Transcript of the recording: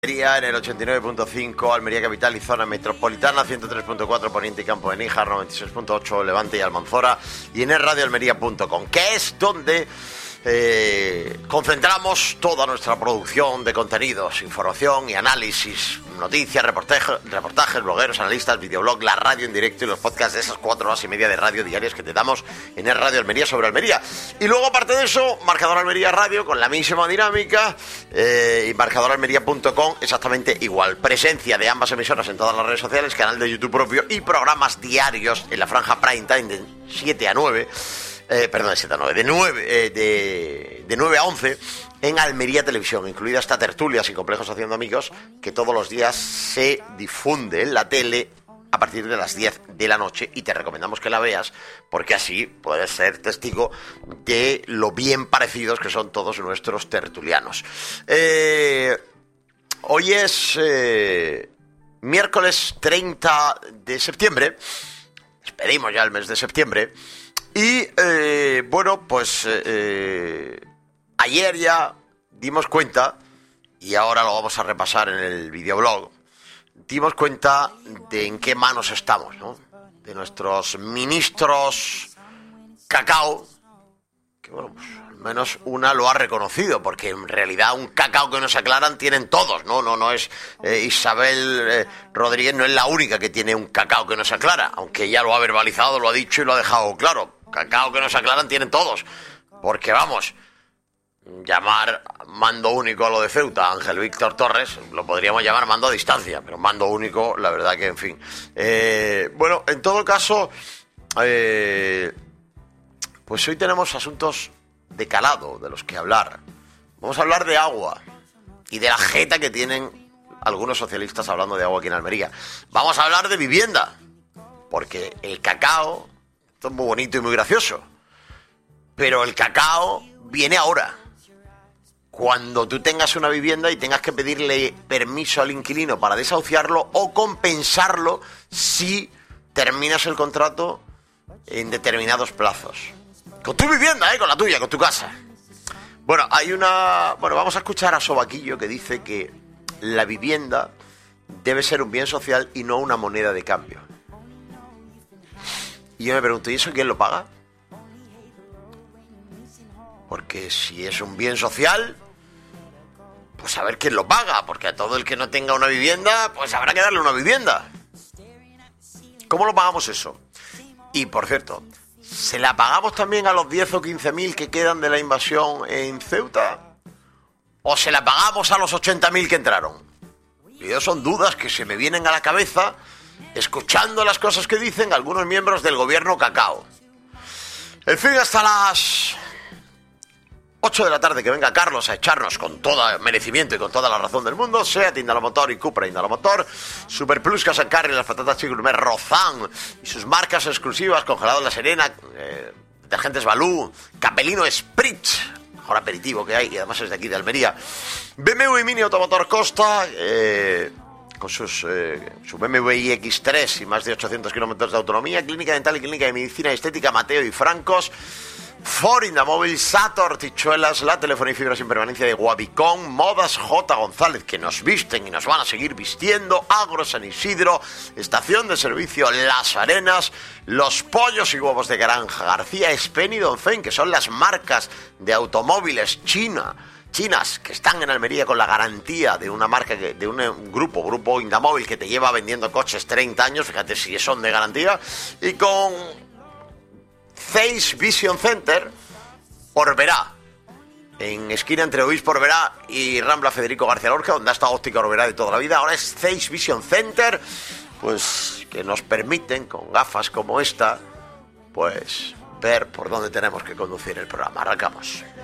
Almería en el 89.5, Almería capital y zona metropolitana, 103.4 Poniente y Campo de Níjar, 96.8 Levante y Almanzora, y en radioalmería.com, que es donde concentramos toda nuestra producción de contenidos, información y análisis, noticias, reportajes, blogueros, analistas, videoblog, la radio en directo y los podcasts de esas 4 horas y media de radio diarias que te damos en Radio Almería sobre Almería. Y luego, aparte de eso, Marcador Almería Radio con la misma dinámica, y marcadoralmería.com exactamente igual. Presencia de ambas emisoras en todas las redes sociales, canal de YouTube propio y programas diarios en la franja prime time de 7 a 9. De 7 a 9, de 9 a 11 en Almería Televisión, incluida esta tertulia Sin Complejos Haciendo Amigos, que todos los días se difunde en la tele a partir de las 10 de la noche, y te recomendamos que la veas porque así puedes ser testigo de lo bien parecidos que son todos nuestros tertulianos. Hoy es miércoles 30 de septiembre, despedimos ya el mes de septiembre. Y, ayer ya dimos cuenta, y ahora lo vamos a repasar en el videoblog, dimos cuenta de en qué manos estamos, ¿no? De nuestros ministros cacao, que bueno, pues al menos una lo ha reconocido, porque en realidad un cacao que no se aclaran tienen todos, no es Isabel Rodríguez no es la única que tiene un cacao que no se aclara, aunque ella lo ha verbalizado, lo ha dicho y lo ha dejado claro. Cacao que no se aclaran tienen todos, porque vamos, llamar mando único a lo de Ceuta, Ángel Víctor Torres, lo podríamos llamar mando a distancia, pero mando único, la verdad que en fin. En todo caso, pues hoy tenemos asuntos de calado de los que hablar. Vamos a hablar de agua y de la jeta que tienen algunos socialistas hablando de agua aquí en Almería. Vamos a hablar de vivienda, porque el cacao, esto es muy bonito y muy gracioso, pero el cacao viene ahora, cuando tú tengas una vivienda y tengas que pedirle permiso al inquilino para desahuciarlo o compensarlo si terminas el contrato en determinados plazos. Con tu vivienda, con la tuya, con tu casa. Vamos a escuchar a Sobaquillo, que dice que la vivienda debe ser un bien social y no una moneda de cambio. Y yo me pregunto, ¿y eso quién lo paga? Porque si es un bien social, pues a ver quién lo paga, porque a todo el que no tenga una vivienda, pues habrá que darle una vivienda. ¿Cómo lo pagamos eso? Y por cierto, ¿se la pagamos también a los 10 o 15.000 que quedan de la invasión en Ceuta? ¿O se la pagamos a los 80.000 que entraron? Y esas son dudas que se me vienen a la cabeza escuchando las cosas que dicen algunos miembros del gobierno cacao. En fin, hasta las 8 de la tarde que venga Carlos a echarnos con todo merecimiento y con toda la razón del mundo SEAT, Indalomotor y Cupra Indalomotor, Super Plus, Casa Carry, las patatas Chigourmet, Rozán y sus marcas exclusivas, Congelado La Serena, detergentes Balú, Capelino Spritz, mejor aperitivo que hay, y además es de aquí de Almería, BMW Mini Automotor Costa, con su BMW iX3 y más de 800 kilómetros de autonomía, Clínica Dental y Clínica de Medicina Estética Mateo y Francos, Ford Indamóvil, Sator, Tichuelas, la telefonía y fibra sin permanencia de Guabicón, Modas J. González, que nos visten y nos van a seguir vistiendo, Agro San Isidro, Estación de Servicio Las Arenas, Los Pollos y Huevos de Granja García, Spen y Donfen, que son las marcas de automóviles chinas que están en Almería con la garantía de una marca, de un grupo Indamóvil, que te lleva vendiendo coches 30 años, fíjate si son de garantía, y con Zeiss Vision Center, Orberá, en esquina entre Obispo Orberá y Rambla Federico García Lorca, donde ha estado Óptica Orberá de toda la vida. Ahora es Zeiss Vision Center, pues que nos permiten, con gafas como esta, pues ver por dónde tenemos que conducir el programa. Arrancamos.